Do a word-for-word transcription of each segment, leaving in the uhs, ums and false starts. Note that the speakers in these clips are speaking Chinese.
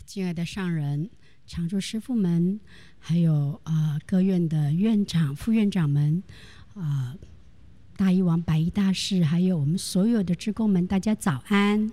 敬爱的上人、常住师父们，还有啊、呃、各院的院长、副院长们，啊、呃、大医王、百医大士，还有我们所有的志工们，大家早安。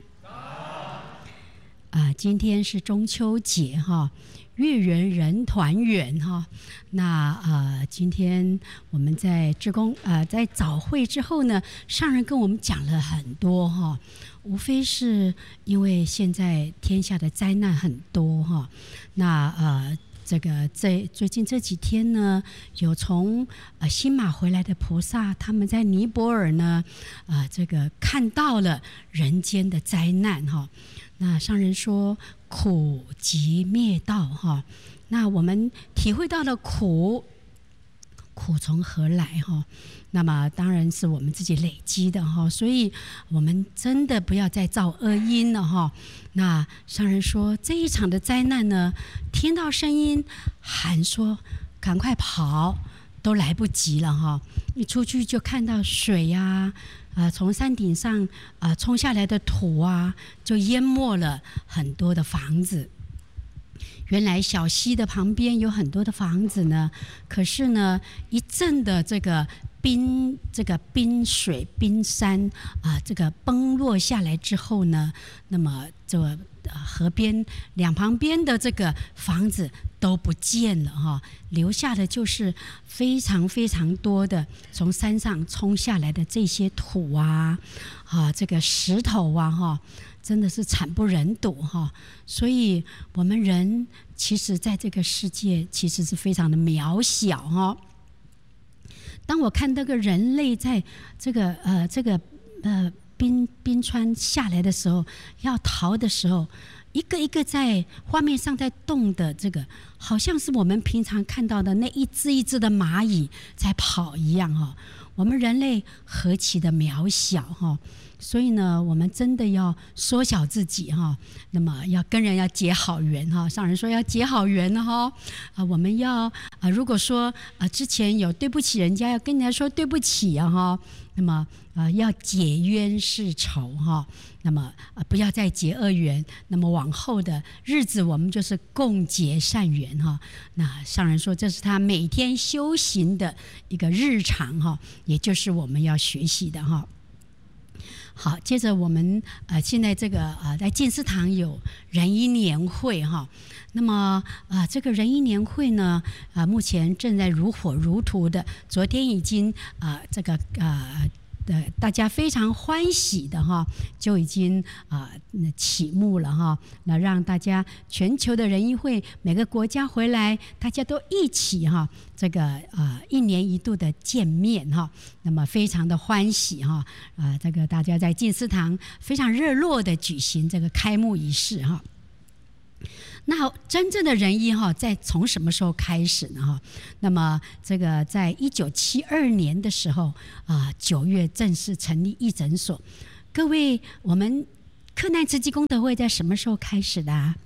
啊、呃，今天是中秋节哈，月圆人团圆哈。那呃，今天我们在志工呃在早会之后呢，上人跟我们讲了很多哈。无非是因为现在天下的灾难很多哈，那呃这个在最近这几天呢，有从呃新马回来的菩萨，他们在尼泊尔呢，啊、呃、这个看到了人间的灾难哈。那上人说苦集灭道哈，那我们体会到了苦，苦从何来哈？那么当然是我们自己累积的哈，所以我们真的不要再造恶因了哈。那上人说这一场的灾难呢，听到声音喊说赶快跑都来不及了哈，一出去就看到水呀、啊，呃，从山顶上呃冲下来的土啊，就淹没了很多的房子。原来小溪的旁边有很多的房子呢，可是呢，一阵的这个冰，这个冰水、冰山啊、呃，这个崩落下来之后呢，那么这个、呃、河边两旁边的这个房子都不见了哈，留下的就是非常非常多的从山上冲下来的这些土啊，啊，这个石头啊哈。真的是惨不忍睹哈，所以我们人其实在这个世界其实是非常的渺小哈。当我看那个人类在这个呃这个呃冰冰川下来的时候，要逃的时候，一个一个在画面上在动的这个，好像是我们平常看到的那一只一只的蚂蚁在跑一样哈。我们人类何其的渺小哈！所以呢，我们真的要缩小自己哈。那么要跟人要结好缘哈。上人说要结好缘哈。啊，我们要啊，如果说啊之前有对不起人家，要跟人家说对不起啊哈。那么啊，要解冤释仇哈。那么啊，不要再结恶缘。那么往后的日子，我们就是共结善缘哈。那上人说，这是他每天修行的一个日常哈，也就是我们要学习的哈。好，接着我们呃现在这个呃在静思堂有仁医年会哈，那么啊、呃、这个仁医年会呢啊、呃、目前正在如火如荼的，昨天已经啊、呃、这个啊。呃的大家非常欢喜的哈，就已经啊、呃、启幕了哈。那让大家全球的仁医会每个国家回来，大家都一起哈，这个啊、呃、一年一度的见面哈。那么非常的欢喜哈啊、呃，这个大家在静思堂非常热络的举行这个开幕仪式哈。那真正的仁医哈，在从什么时候开始呢？哈，那么这个在一九七二年的时候啊，九月正式成立义诊所。各位，我们克难慈济功德会在什么时候开始的啊？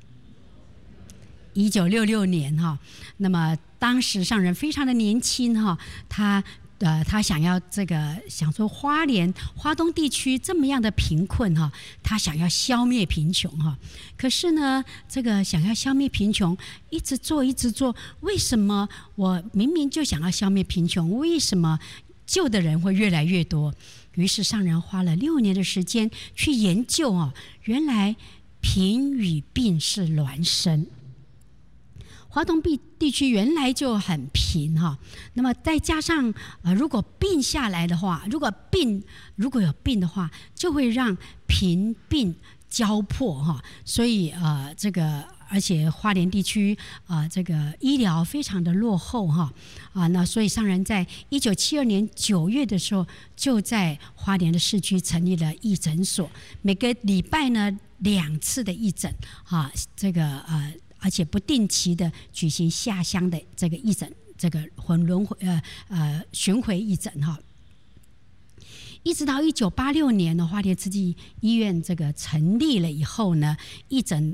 一九六六年哈。那么当时上人非常的年轻哈，他。呃，他想要这个想说花莲花东地区这么样的贫困哈，他想要消灭贫穷哈。可是呢，这个想要消灭贫穷，一直做一直做，为什么我明明就想要消灭贫穷，为什么救的人会越来越多？于是上人花了六年的时间去研究啊，原来贫与病是孪生。华东地区原来就很贫哈，那么再加上呃，如果病下来的话，如果病如果有病的话，就会让贫病交迫哈，所以呃，这个而且花莲地区啊、呃，这个医疗非常的落后哈啊，那所以上人在一九七二年九月的时候，就在花莲的市区成立了义诊所，每个礼拜呢两次的义诊啊，这个呃。而且不定期的举行下乡的这个义诊，这个混轮回呃呃巡回义诊哈，一直到一九八六年的花莲慈济医院这个成立了以后呢，义诊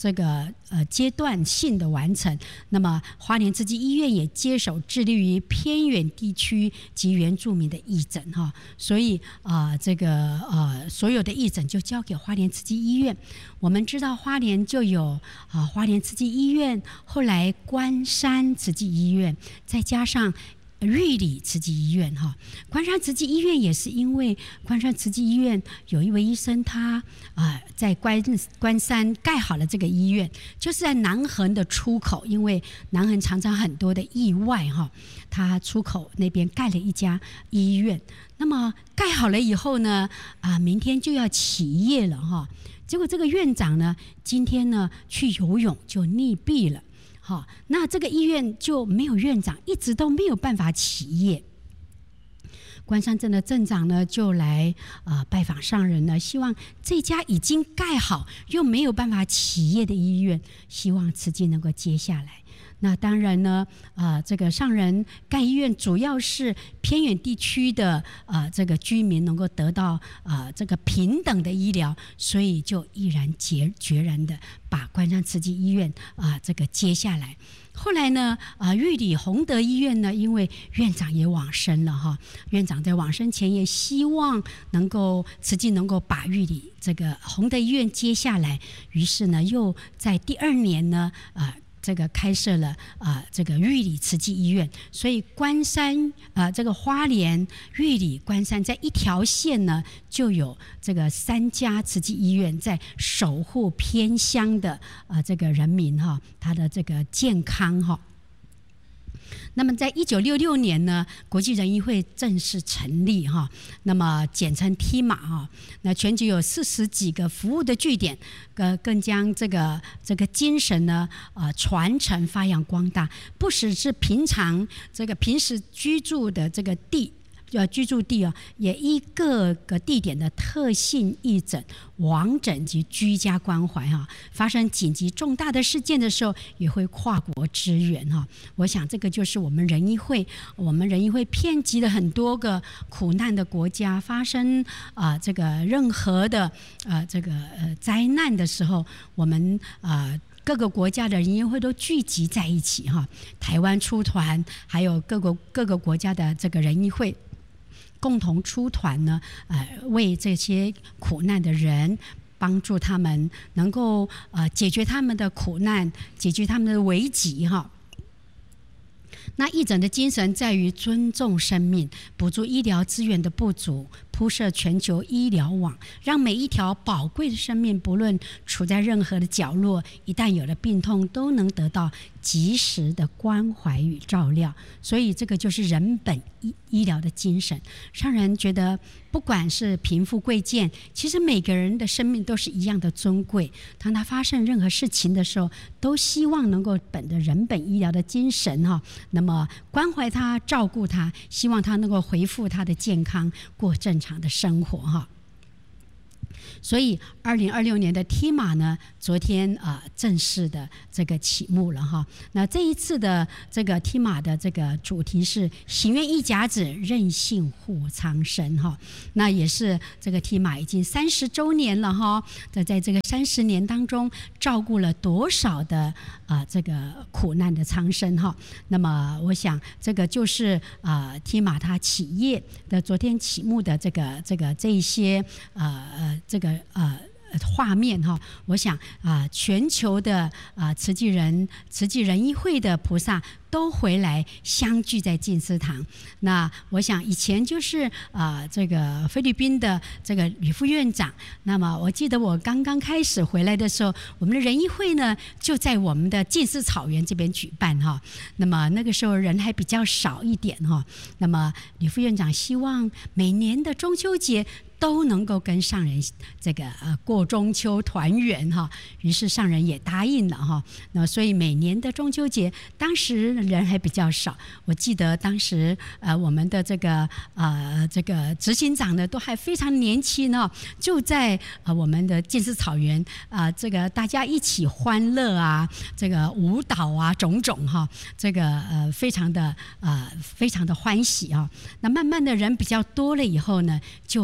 这个呃阶段性的完成。那么花莲慈济医院也接手致力于偏远地区及原住民的义诊哈，所以啊、呃、这个呃所有的义诊就交给花莲慈济医院。我们知道花莲就有啊、呃、花莲慈济医院，后来关山慈济医院，再加上玉里慈济医院哈。关山慈济医院也是因为关山慈济医院有一位医生他啊、呃、在关关山盖好了这个医院，就是在南横的出口，因为南横常常很多的意外哈，他出口那边盖了一家医院。那么盖好了以后呢啊、呃、明天就要起业了哈，结果这个院长呢今天呢去游泳就溺毙了。好，那这个医院就没有院长，一直都没有办法起业。关山镇的镇长呢，就来呃拜访上人呢，希望这家已经盖好又没有办法起业的医院，希望慈济能够接下来。那当然呢，呃，这个上人盖医院主要是偏远地区的呃这个居民能够得到呃这个平等的医疗，所以就毅然决决然的把关山慈济医院啊、呃、这个接下来。后来呢，啊、呃，玉里弘德医院呢，因为院长也往生了哈，院长在往生前也希望能够慈济能够把玉里这个弘德医院接下来，于是呢，又在第二年呢，啊、呃。这个开设了啊、呃，这个玉里慈济医院，所以关山啊、呃，这个花莲、玉里、关山在一条线呢，就有这个三家慈济医院在守护偏乡的啊、呃、这个人民哈，他的这个健康哈。那么在一九六六年呢，国际人医会正式成立哈，那么简称 T 马哈。那全球有四十几个服务的据点，呃，更将这个这个精神呢，呃，传承发扬光大，不只是平常这个平时居住的这个地。呃，居住地啊，也依各个地点的特性义诊、往诊及居家关怀哈、啊，发生紧急重大的事件的时候，也会跨国支援哈、啊。我想这个就是我们人医会，我们人医会遍及了很多个苦难的国家，发生啊、呃、这个任何的呃这个呃灾难的时候，我们啊。呃各个国家的人医会都聚集在一起哈，台湾出团，还有各个各个国家的这个人医会共同出团呢，呃，为这些苦难的人，帮助他们能够呃解决他们的苦难，解决他们的危急哈。那义诊的精神在于尊重生命，补足医疗资源的不足，铺设全球医疗网，让每一条宝贵的生命，不论处在任何的角落，一旦有了病痛，都能得到及时的关怀与照料。所以这个就是人本医医疗的精神，让人觉得不管是贫富贵贱，其实每个人的生命都是一样的尊贵。当他发生任何事情的时候，都希望能够本着人本医疗的精神哈，那么关怀他、照顾他，希望他能够恢复他的健康，过正常的生活哈。所以二零二六年的 T 马呢，昨天啊、呃、正式的这个启幕了哈。那这一次的这个 T 马的这个主题是行愿一甲子，任性护苍生哈。那也是这个 T 马已经三十周年了哈。在在这个三十年当中，照顾了多少的啊、呃、这个苦难的苍生哈。那么我想这个就是啊、呃、T 马它企业的昨天启幕的这个这个这一些呃呃这个呃画面哈，我想啊、呃，全球的啊、呃、慈济人、慈济人医会的菩萨都回来相聚在静思堂。那我想以前就是啊、呃、这个菲律宾的这个吕副院长。那么我记得我刚刚开始回来的时候，我们的人医会呢就在我们的静思草原这边举办哈。那么那个时候人还比较少一点哈。那么吕副院长希望每年的中秋节都能够跟上人这个呃过中秋团圆哈，于是上人也答应了哈。那所以每年的中秋节，当时人还比较少。我记得当时呃我们的这个呃这个执行长呢都还非常年轻哦，就在呃我们的静思草原啊、呃，这个大家一起欢乐啊，这个舞蹈啊种种哈，这个呃非常的呃非常的欢喜啊。那慢慢的人比较多了以后呢，就在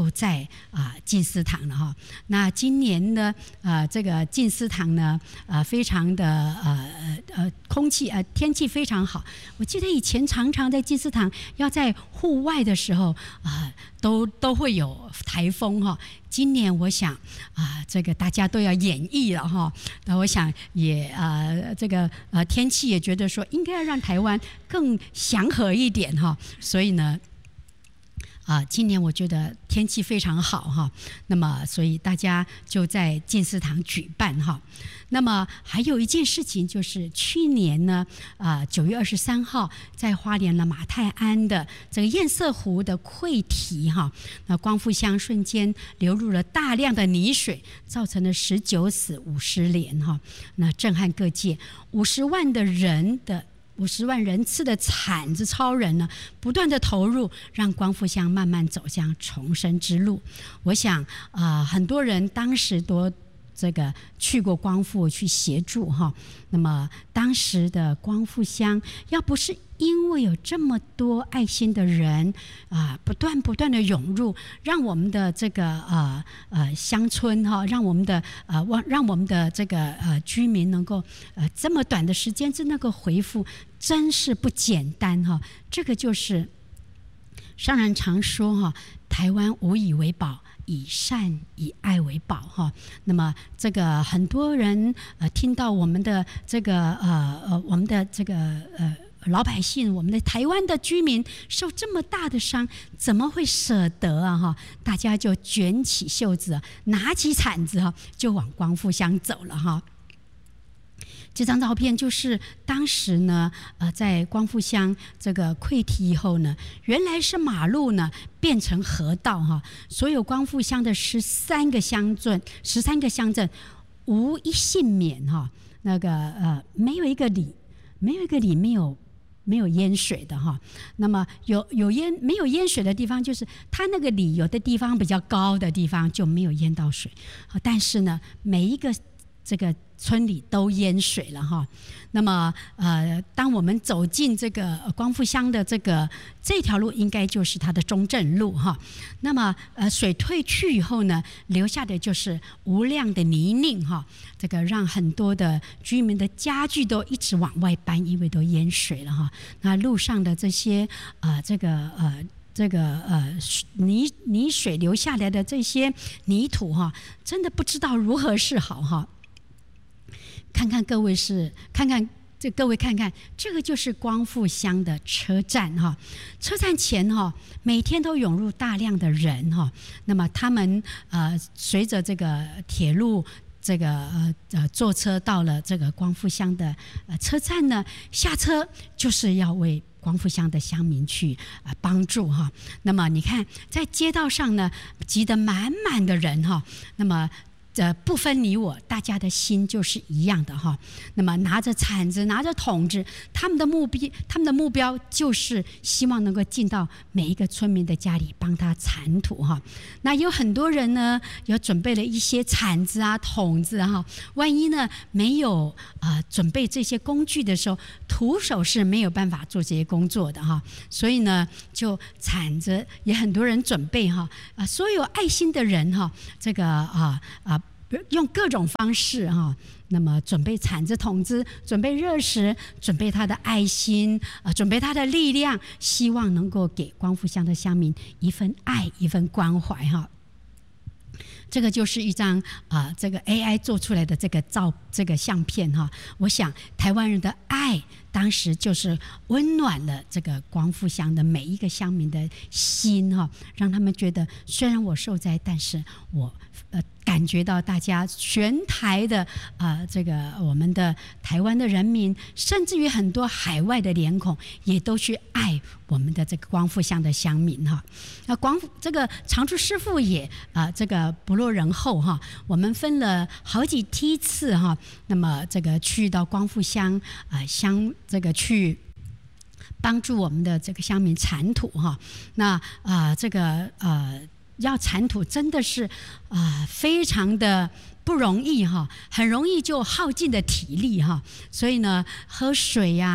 啊、呃、静思堂了哈。那今年呢，呃，这个静思堂呢，呃，非常的呃呃空气呃天气非常好。我记得以前常常在静思堂要在户外的时候啊、呃，都都会有台风哈。今年我想啊、呃，这个大家都要演绎了哈。那我想也呃这个呃天气也觉得说应该要让台湾更祥和一点哈。所以呢。啊，今年我觉得天气非常好哈，那么所以大家就在静思堂举办哈。那么还有一件事情就是去年呢，啊九月二十三号在花莲的马太安的这个堰塞湖的溃堤哈，那光复乡瞬间流入了大量的泥水，造成了十九死五失联哈，那震撼各界，五十万的人的。五十万人次的铲子超人呢，不断的投入，让光复乡慢慢走向重生之路。我想啊、呃，很多人当时都这个去过光复去协助哈。那么当时的光复乡，要不是因为有这么多爱心的人啊、呃，不断不断的涌入，让我们的这个呃呃乡村哈，让我们的呃让我们的这个呃居民能够呃这么短的时间之内能够回复，真是不简单哈。这个就是上人常说哈，台湾无以为宝，以善以爱为宝哈。那么这个很多人呃听到我们的这个呃呃我们的这个呃老百姓，我们的台湾的居民受这么大的伤，怎么会舍得啊哈？大家就卷起袖子，拿起铲子哈，就往光复乡走了哈。这张照片就是当时呢，呃，在光复乡这个溃堤以后呢，原来是马路呢变成河道哈，所有光复乡的十三个乡镇，十三个乡镇无一幸免哈。那个呃，没有一个里，没有一个里没有没有淹水的哈。那么有有淹没有淹水的地方，就是它那个里有的地方比较高的地方就没有淹到水，但是呢，每一个这个村里都淹水了哈。那么呃，当我们走进这个光复乡的这个这条路，应该就是它的中正路哈。那么呃，水退去以后呢，留下的就是无量的泥泞哈。这个让很多的居民的家具都一直往外搬，因为都淹水了哈。那路上的这些呃这个呃。这个呃泥泥水流下来的这些泥土哈，真的不知道如何是好哈。看看各位是看看这各位看看，这个就是光复乡的车站哈。车站前哈，每天都涌入大量的人哈。那么他们呃随着这个铁路。这个呃呃坐车到了这个光复乡的呃车站呢，下车就是要为光复乡的乡民去呃帮助哈。那么你看在街道上呢，挤得满满的人哈。那么呃不分你我，大家的心就是一样的哈。那么拿着铲子，拿着桶子，他们的目标，他们的目标就是希望能够进到每一个村民的家里，帮他铲土哈。那有很多人呢，有准备了一些铲子啊、桶子哈。万一呢没有啊、呃、准备这些工具的时候，徒手是没有办法做这些工作的哈。所以呢，就铲子也很多人准备哈。啊、呃，所有爱心的人哈，这个啊啊。呃用各种方式哈，那么准备铲子、桶子，准备热食，准备他的爱心，呃，准备他的力量，希望能够给光复乡的乡民一份爱、一份关怀哈。这个就是一张啊、呃，这个 A I 做出来的这个照这个相片哈。我想台湾人的爱，当时就是温暖了这个光复乡的每一个乡民的心哈，让他们觉得虽然我受灾，但是我呃感觉到大家全台的啊、呃、这个我们的台湾的人民，甚至于很多海外的脸孔，也都去爱我们的这个光复乡的乡民哈。那光复这个常住师父也啊、呃、这个不落人后哈。我们分了好几梯次哈，那么这个去到光复乡啊、呃、乡这个去帮助我们的这个乡民铲土哈。那啊、呃、这个呃。要铲土真的是啊、呃，非常的不容易哈，很容易就耗尽的体力哈。所以呢，喝水呀、啊，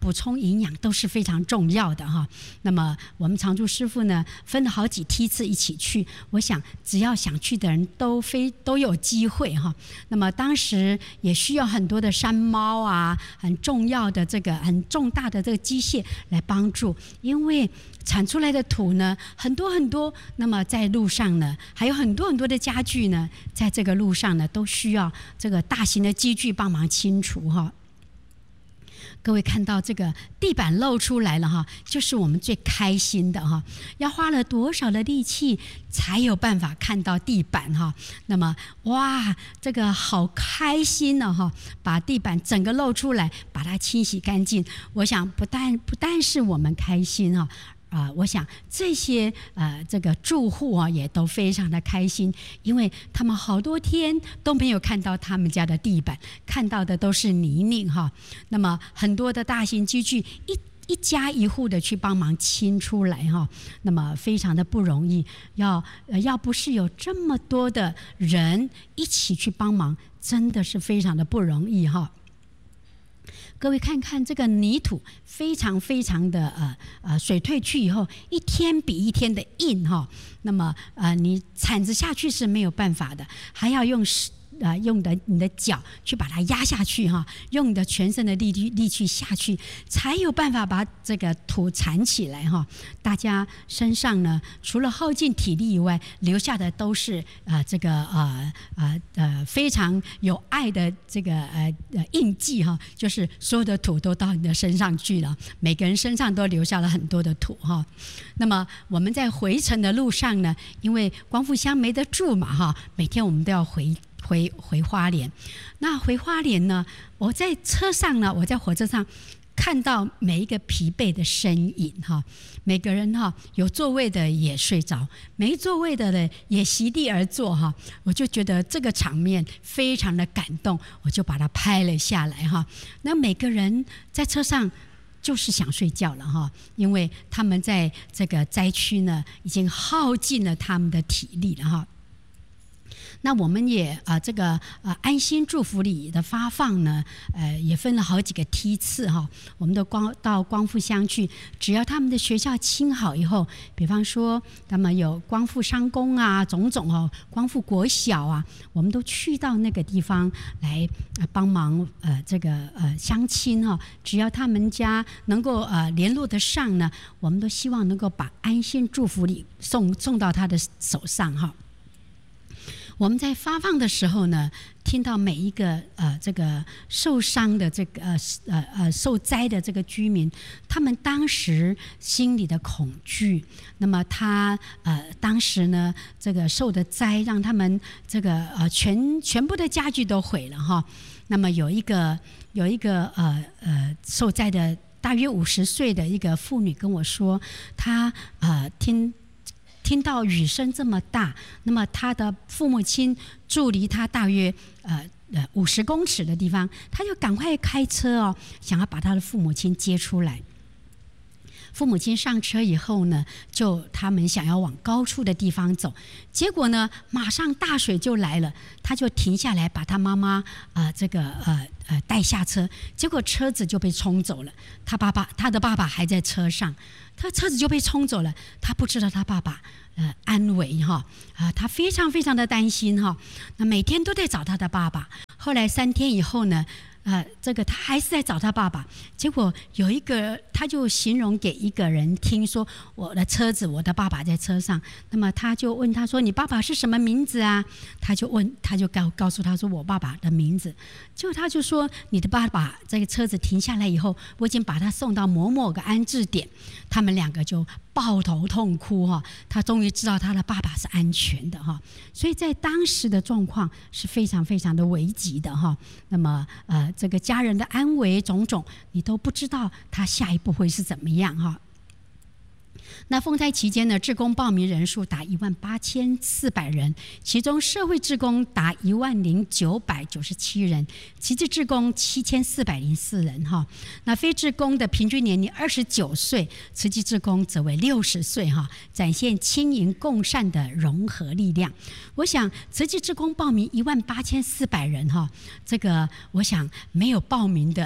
补充营养都是非常重要的哈。那么我们常住师父呢，分了好几梯次一起去，我想只要想去的人都非都有机会哈。那么当时也需要很多的山猫啊，很重要的这个很重大的这个机械来帮助，因为产出来的土呢很多很多，那么在路上呢还有很多很多的家具呢，在这个路上呢都需要这个大型的机具帮忙清除哈。各位看到这个地板露出来了哈，就是我们最开心的哈。要花了多少的力气才有办法看到地板哈？那么哇，这个好开心呢哈！把地板整个露出来，把它清洗干净。我想不但不但是我们开心哈。啊、呃，我想这些呃这个住户啊也都非常的开心，因为他们好多天都没有看到他们家的地板，看到的都是泥泞哈。那么很多的大型机具一一家一户的去帮忙清出来哈，那么非常的不容易。要呃要不是有这么多的人一起去帮忙，真的是非常的不容易哈。各位看看这个泥土，非常非常的呃呃，水退去以后，一天比一天的硬哈。那么呃，你铲子下去是没有办法的，还要用呃用的你的脚去把它压下去哈，用你的全身的力气力气下去，才有办法把这个土铲起来哈。大家身上呢，除了耗尽体力以外，留下的都是呃这个呃呃呃非常有爱的这个呃呃印记哈，就是所有的土都到你的身上去了，每个人身上都留下了很多的土哈。那么我们在回程的路上呢，因为光复乡没得住嘛哈，每天我们都要回。回回花莲，那回花莲呢？我在车上呢，我在火车上看到每一个疲惫的身影哈，每个人哈有座位的也睡着，没座位的呢也席地而坐哈，我就觉得这个场面非常的感动，我就把它拍了下来哈。那每个人在车上就是想睡觉了哈，因为他们在这个灾区呢已经耗尽了他们的体力了哈。那我们也啊、呃，这个呃安心祝福礼的发放呢，呃，也分了好几个梯次哈。我们都光到光复乡去，只要他们的学校清好以后，比方说他们有光复商工啊，种种哦，光复国小啊，我们都去到那个地方来、呃、帮忙呃这个呃乡亲哈、哦。只要他们家能够呃联络得上呢，我们都希望能够把安心祝福礼送送到他的手上哈。我们在发放的时候呢，听到每一个呃这个受伤的这个呃呃呃受灾的这个居民，他们当时心里的恐惧。那么他呃当时呢，这个受的灾让他们这个呃全全部的家具都毁了哈。那么有一个有一个呃呃受灾的大约五十岁的一个妇女跟我说，她呃听。听到雨声这么大，那么他的父母亲住离他大约呃呃五十公尺的地方，他就赶快开车哦，想要把他的父母亲接出来。父母亲上车以后呢，就他们想要往高处的地方走，结果呢，马上大水就来了，他就停下来把他妈妈呃这个呃呃带下车，结果车子就被冲走了，他爸爸他的爸爸还在车上，他车子就被冲走了，他不知道他爸爸呃安危哈啊、呃，他非常非常的担心哈，那每天都在找他的爸爸，后来三天以后呢。呃，这个他还是在找他爸爸，结果有一个他就形容给一个人听说，我的车子，我的爸爸在车上。那么他就问他说：“你爸爸是什么名字啊？”他就问，他就告告诉他说：“我爸爸的名字。”结果他就说：“你的爸爸这个车子停下来以后，我已经把他送到某某个安置点。”他们两个就抱头痛哭哈，他终于知道他的爸爸是安全的哈。所以在当时的状况是非常非常的危急的哈。那么呃。这个家人的安危种种，你都不知道他下一步会是怎么样哈。那风灾期间呢，志工报名人数达一万八千四百人，其中社会志工达一万零九百九十七人，旗帜志工七千四百零四人哈。那非志工的平均年龄二十九岁，慈济志工则为六十岁哈，展现亲盈共善的融合力量。我想慈济志工报名一万八千四百人哈，这个我想没有报名的。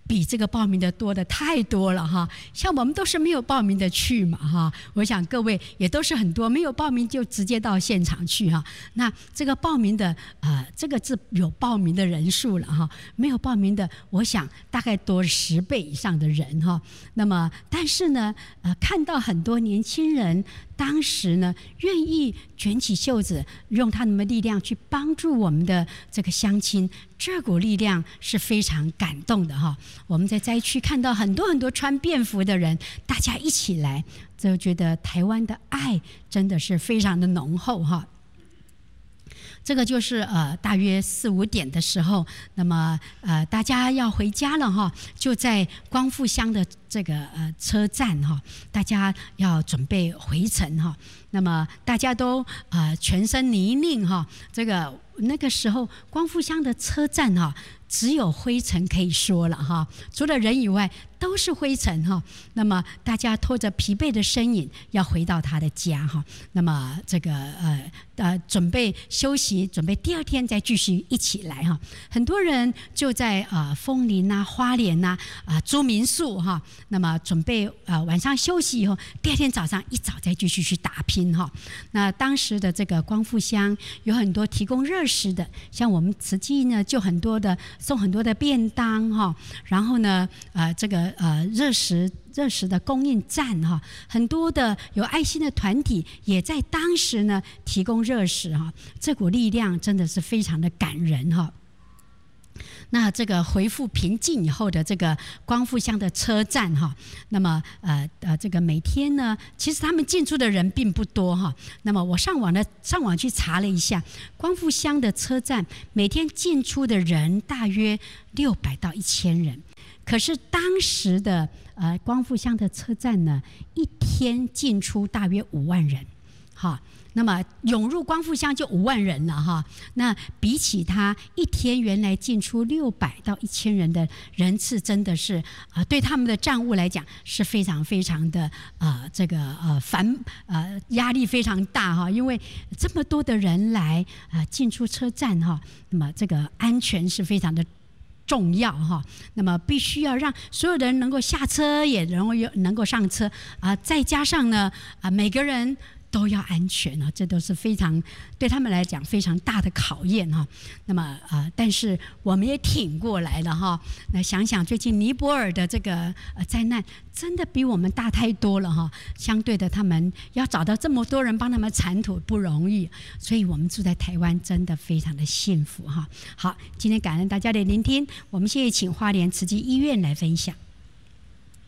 比这个报名的多的太多了哈，像我们都是没有报名的去嘛哈，我想各位也都是很多没有报名就直接到现场去哈。那这个报名的呃，这个是有报名的人数了哈，没有报名的，我想大概多十倍以上的人哈。那么但是呢，呃，看到很多年轻人当时呢愿意卷起袖子，用他们的力量去帮助我们的这个乡亲，这股力量是非常感动的哈。我们在灾区看到很多很多穿便服的人，大家一起来，就觉得台湾的爱真的是非常的浓厚哈。这个就是呃大约四五点的时候，那么呃大家要回家了哈，就在光复乡的这个呃车站哈，大家要准备回程哈。那么大家都呃全身泥泞哈，这个那个时候光复乡的车站哈，只有灰尘可以说了哈，除了人以外都是灰尘哈。那么大家拖着疲惫的身影要回到他的家哈。那么这个呃呃准备休息，准备第二天再继续一起来哈。很多人就在呃枫林啊、花莲啊、啊、呃、租民宿哈。那么准备呃晚上休息以后，第二天早上一早再继续去打拼哈。那当时的这个光复乡有很多提供热食的，像我们慈济呢就很多的送很多的便当哈，然后呢呃这个呃热食热食的供应站哈，很多的有爱心的团体也在当时呢提供热食哈，这股力量真的是非常的感人哈。那这个恢复平静以后的这个光复乡的车站哈，那么呃呃这个每天呢，其实他们进出的人并不多哈。那么我上网的上网去查了一下，光复乡的车站每天进出的人大约六百到一千人，可是当时的呃光复乡的车站呢，一天进出大约五万人，哈。那么涌入光复乡就五万人了哈，那比起他一天原来进出六百到一千人的人次，真的是啊、呃，对他们的站务来讲是非常非常的呃这个呃繁呃压力非常大哈，因为这么多的人来啊、呃、进出车站哈，那么这个安全是非常的重要哈，那么必须要让所有的人能够下车，也能够能够上车啊、呃，再加上呢啊、呃、每个人都要安全啊，这都是非常对他们来讲非常大的考验哈。那么啊、呃，但是我们也挺过来了哈。那想想最近尼泊尔的这个呃灾难，真的比我们大太多了哈。相对的，他们要找到这么多人帮他们铲土不容易，所以我们住在台湾真的非常的幸福哈。好，今天感恩大家的聆听，我们现在请花莲慈济医院来分享。